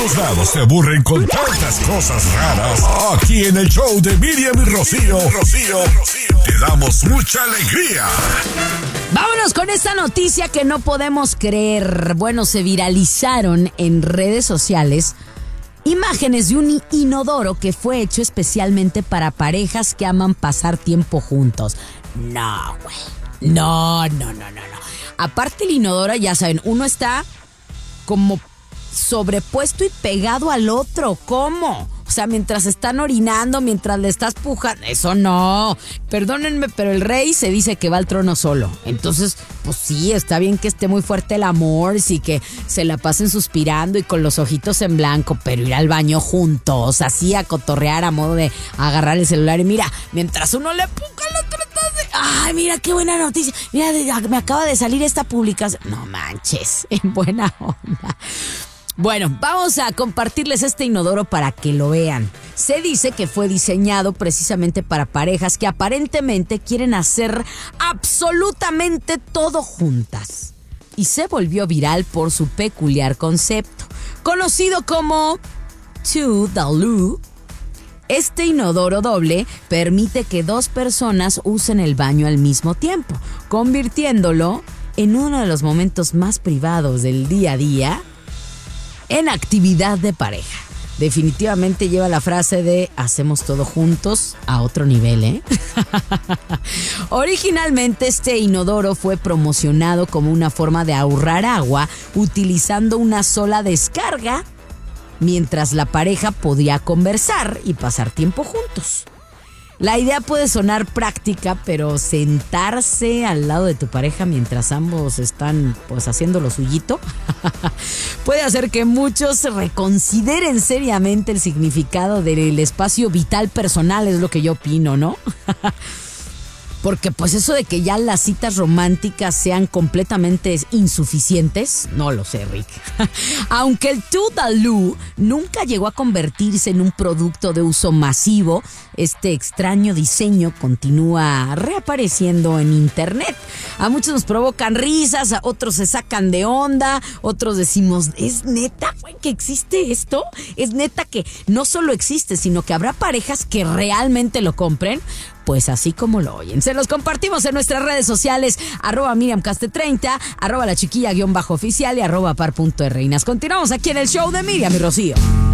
todos lados se aburren con tantas cosas raras. Aquí en el show de Miriam y Rocío, te damos mucha alegría. Vámonos con esta noticia que no podemos creer. Bueno, se viralizaron en redes sociales imágenes de un inodoro que fue hecho especialmente para parejas que aman pasar tiempo juntos. No, güey. No. Aparte el inodoro, ya saben, uno está como sobrepuesto y pegado al otro. ¿Cómo? O sea, mientras están orinando, mientras le estás pujando. Eso no. Perdónenme, pero el rey se dice que va al trono solo. Entonces, pues sí, está bien que esté muy fuerte el amor, y que se la pasen suspirando y con los ojitos en blanco, pero ir al baño juntos, así a cotorrear a modo de agarrar el celular y mira, mientras uno le puja al otro está de... Ay, mira qué buena noticia. Mira, me acaba de salir esta publicación. No manches, en buena onda. Bueno, vamos a compartirles este inodoro para que lo vean. Se dice que fue diseñado precisamente para parejas que aparentemente quieren hacer absolutamente todo juntas. Y se volvió viral por su peculiar concepto, conocido como Toodaloo. Este inodoro doble permite que dos personas usen el baño al mismo tiempo, convirtiéndolo en uno de los momentos más privados del día a día en actividad de pareja. Definitivamente lleva la frase de hacemos todo juntos a otro nivel, ¿eh? Originalmente este inodoro fue promocionado como una forma de ahorrar agua utilizando una sola descarga, mientras la pareja podía conversar y pasar tiempo juntos. La idea puede sonar práctica, pero sentarse al lado de tu pareja mientras ambos están pues haciendo lo suyito puede hacer que muchos reconsideren seriamente el significado del espacio vital personal, es lo que yo opino, ¿no? Porque pues eso de que ya las citas románticas sean completamente insuficientes, no lo sé, Rick. Aunque el Toodaloo nunca llegó a convertirse en un producto de uso masivo, este extraño diseño continúa reapareciendo en internet. A muchos nos provocan risas, a otros se sacan de onda, otros decimos, ¿es neta, güey, que existe esto? ¿Es neta que no solo existe, sino que habrá parejas que realmente lo compren? Pues así como lo oyen. Se los compartimos en nuestras redes sociales, @MiriamCaste30, @lachiquilla_oficial y @par.reinas. Continuamos aquí en el show de Miriam y Rocío.